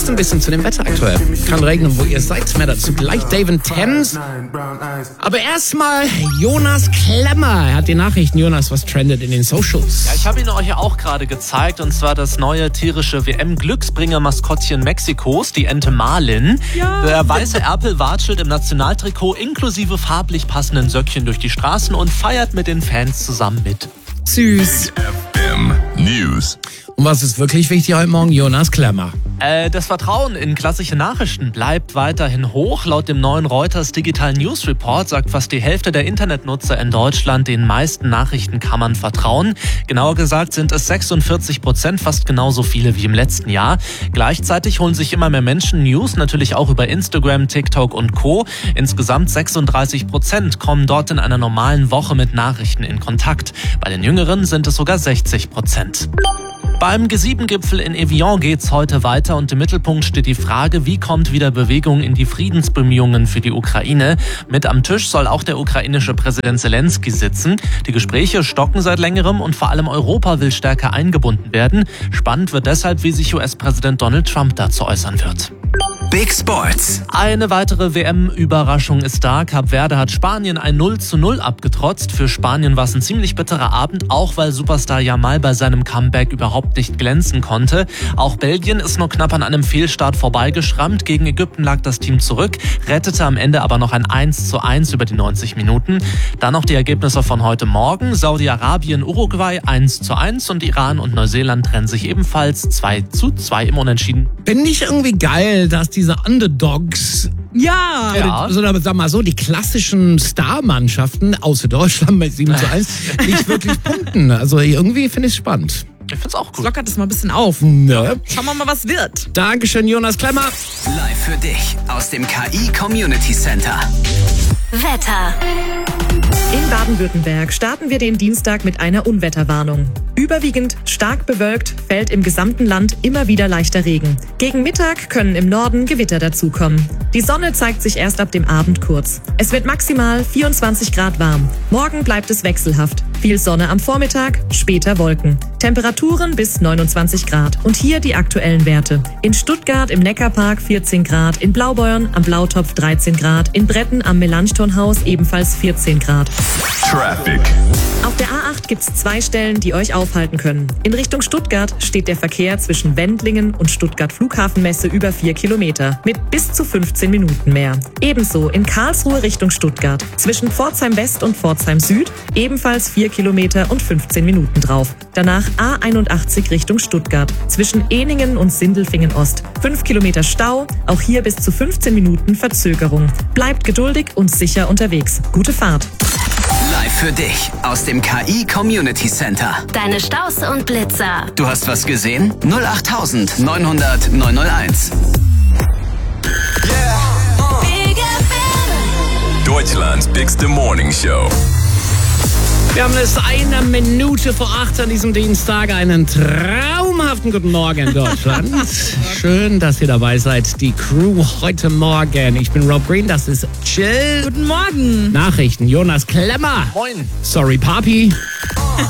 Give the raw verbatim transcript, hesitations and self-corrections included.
Jetzt ein bisschen zu dem Wetter aktuell. Kann regnen, wo ihr seid. Mehr dazu gleich David Thames. Aber erstmal Jonas Klemmer. Er hat die Nachrichten. Jonas, was trendet in den Socials? Ja, ich habe ihn euch ja auch gerade gezeigt. Und zwar das neue tierische W M-Glücksbringer-Maskottchen Mexikos, die Ente Marlin. Ja. Der weiße Erpel watschelt im Nationaltrikot inklusive farblich passenden Söckchen durch die Straßen und feiert mit den Fans zusammen mit. Süß. F M News. Und was ist wirklich wichtig heute Morgen? Jonas Klemmer. Äh, das Vertrauen in klassische Nachrichten bleibt weiterhin hoch. Laut dem neuen Reuters Digital News Report sagt fast die Hälfte der Internetnutzer in Deutschland den meisten Nachrichtenkammern vertrauen. Genauer gesagt sind es sechsundvierzig Prozent, fast genauso viele wie im letzten Jahr. Gleichzeitig holen sich immer mehr Menschen News, natürlich auch über Instagram, TikTok und Co. Insgesamt sechsunddreißig Prozent kommen dort in einer normalen Woche mit Nachrichten in Kontakt. Bei den Jüngeren sind es sogar sechzig Prozent. Beim G sieben Gipfel in Evian geht's heute weiter und im Mittelpunkt steht die Frage, wie kommt wieder Bewegung in die Friedensbemühungen für die Ukraine? Mit am Tisch soll auch der ukrainische Präsident Zelensky sitzen. Die Gespräche stocken seit längerem und vor allem Europa will stärker eingebunden werden. Spannend wird deshalb, wie sich U S-Präsident Donald Trump dazu äußern wird. Big Sports. Eine weitere W M-Überraschung ist da. Kap Verde hat Spanien ein null zu null abgetrotzt. Für Spanien war es ein ziemlich bitterer Abend, auch weil Superstar Yamal bei seinem Comeback überhaupt nicht glänzen konnte. Auch Belgien ist nur knapp an einem Fehlstart vorbeigeschrammt. Gegen Ägypten lag das Team zurück, rettete am Ende aber noch ein eins zu eins über die neunzig Minuten. Dann noch die Ergebnisse von heute Morgen. Saudi-Arabien, Uruguay eins zu eins und Iran und Neuseeland trennen sich ebenfalls zwei zu zwei im Unentschieden. Finde ich irgendwie geil, dass diese Underdogs, Ja. Ja. so, sag mal so, die klassischen Star-Mannschaften, außer Deutschland mit sieben zu eins, nicht wirklich punkten. Also irgendwie finde ich es spannend. Ich find's auch Das cool. lockert es mal ein bisschen auf. Ne? Schauen wir mal, was wird. Dankeschön, Jonas Klemmer. Live für dich aus dem K I Community Center. Wetter. In Baden-Württemberg starten wir den Dienstag mit einer Unwetterwarnung. Überwiegend stark bewölkt, fällt im gesamten Land immer wieder leichter Regen. Gegen Mittag können im Norden Gewitter dazukommen. Die Sonne zeigt sich erst ab dem Abend kurz. Es wird maximal vierundzwanzig Grad warm. Morgen bleibt es wechselhaft. Viel Sonne am Vormittag, später Wolken. Temperaturen bis neunundzwanzig Grad. Und hier die aktuellen Werte. In Stuttgart im Neckarpark vierzehn Grad, in Blaubeuern am Blautopf dreizehn Grad, in Bretten am Melanchthonhaus ebenfalls vierzehn Grad. Traffic. Auf der A acht gibt's zwei Stellen, die euch aufhalten können. In Richtung Stuttgart steht der Verkehr zwischen Wendlingen und Stuttgart Flughafenmesse über vier Kilometer mit bis zu fünfzehn Minuten mehr. Ebenso in Karlsruhe Richtung Stuttgart zwischen Pforzheim West und Pforzheim Süd ebenfalls vier Kilometer und fünfzehn Minuten drauf. Danach A einundachtzig Richtung Stuttgart zwischen Ehningen und Sindelfingen Ost fünf Kilometer Stau, auch hier bis zu fünfzehn Minuten Verzögerung. Bleibt geduldig und sicher unterwegs. Gute Fahrt. Live für dich aus dem K I Community Center. Deine Staus und Blitzer. Du hast was gesehen? null acht neun hundert neun null eins. Big F M. Deutschlands bigste Morning Show. Wir haben es eine Minute vor acht an diesem Dienstag. Einen traumhaften guten Morgen, Deutschland. Schön, dass ihr dabei seid. Die Crew heute Morgen. Ich bin Rob Green, das ist Chill. Guten Morgen. Nachrichten, Jonas Klemmer. Moin. Sorry, Papi.